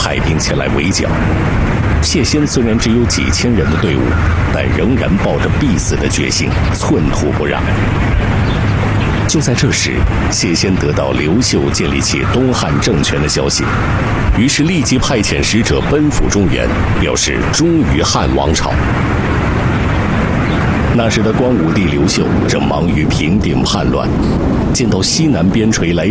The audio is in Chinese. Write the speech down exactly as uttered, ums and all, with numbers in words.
派兵前来围剿。谢仙虽然只有几千人的队伍，但仍然抱着必死的决心，寸土不让。就在这时，谢仙得到刘秀建立起东汉政权的消息，于是立即派遣使者奔赴中原，表示忠于汉王朝。那时的光武帝刘秀正忙于平定叛乱，见到西南边陲来